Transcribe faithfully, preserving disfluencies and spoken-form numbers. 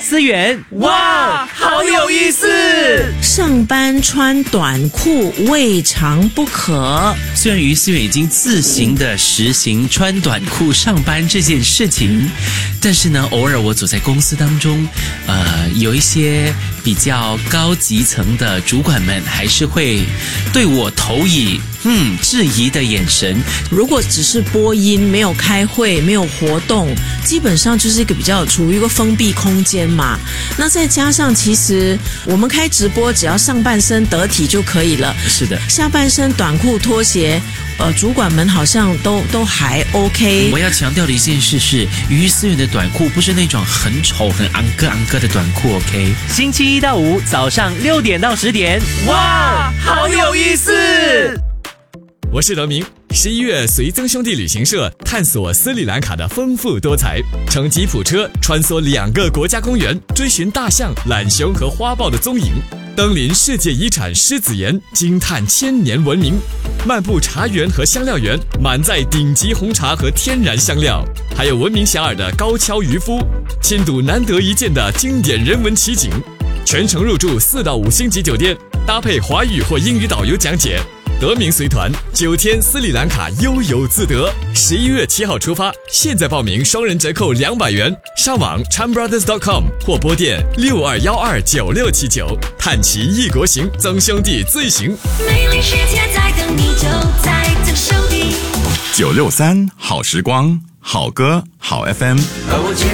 思源， 哇，好有意思！ 上班穿短裤未尝不可。 虽然于思源已经自行的实行穿短裤上班这件事情，但是呢，偶尔我走在公司当中，呃，有一些比较高级层的主管们还是会对我投以嗯质疑的眼神。 如果只是播音，没有开会，没有活动，基本上就是一个比较处于一个封闭空间嘛。那再加上其实我们开直播，只要上半身得体就可以了。 是的， 下半身短裤拖鞋，呃，主管们好像都都还 OK。 我要强调的一件事是，于思源的短裤不是那种很丑、很昂哥昂哥的短裤 ，OK？ 星期一到五早上六点到十点，哇，好有意思！ 我是德明。十一月，随曾兄弟旅行社探索斯里兰卡的丰富多彩，乘吉普车穿梭两个国家公园，追寻大象、懒熊和花豹的踪影，登临世界遗产狮子岩，惊叹千年文明，漫步茶园和香料园，满载顶级红茶和天然香料，还有闻名遐迩的高跷渔夫，亲睹难得一见的经典人文奇景，全程入住四到五星级酒店，搭配华语或英语导游讲解。德明随团九天斯里兰卡悠游自得，十一月七号出发，现在报名双人折扣两百元，上网 chambrothers dot com 或拨电六二幺二九六七九，探奇异国行，曾兄弟最行。 美丽世界在等你，就在曾兄弟。 九六三好时光，好歌好 F M。